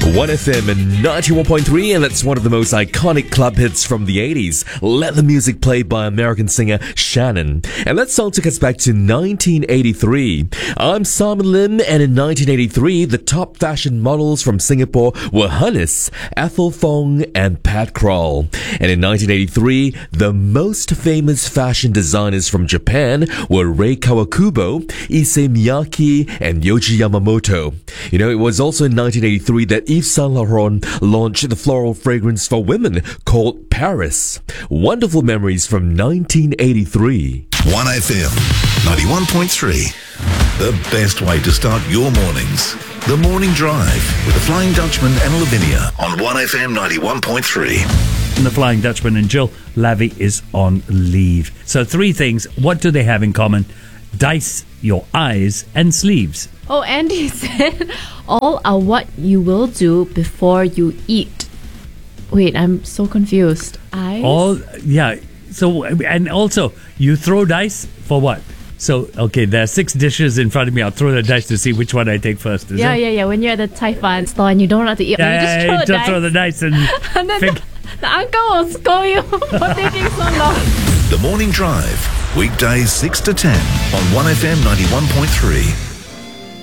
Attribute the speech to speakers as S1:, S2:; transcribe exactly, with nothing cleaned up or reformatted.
S1: one F M and ninety-one point three, and that's one of the most iconic club hits from the eighties. Let the Music Play by American singer Shannon. And that song took us back to nineteen eighty-three. I'm Simon Lim, and in nineteen eighty-three, the top fashion models from Singapore were Hannes, Ethel Fong, and Pat Kroll. And in nineteen eighty-three, the most famous fashion designers from Japan were Rei Kawakubo, Issey Miyake, and Yohji Yamamoto. You know, it was also in nineteen eighty-three that Yves Saint Laurent launched the floral fragrance for women called Paris. Wonderful memories from nineteen eighty-three.
S2: one F M ninety-one point three. The best way to start your mornings. The Morning Drive with the Flying Dutchman and Lavinia on one F M ninety-one point three.
S3: The Flying Dutchman and Jill Lavi is on leave. So three things. What do they have in common? Dice, your eyes, and sleeves.
S4: Oh, Andy said all are what you will do before you eat. Wait, I'm so confused. Eyes?
S3: All, yeah. So, and also, you throw dice for what? So, okay, there are six dishes in front of me. I'll throw the dice to see which one I take first. Is
S4: yeah,
S3: it?
S4: yeah, yeah. When you're at the Thai fan store and you don't know how to eat,
S3: Yeah,
S4: you just throw
S3: yeah,
S4: the
S3: just
S4: dice.
S3: throw the dice and,
S4: and then
S3: fig-
S4: the, the uncle will scold you for taking so long.
S2: The Morning Drive, weekdays six to ten on one F M ninety-one point three.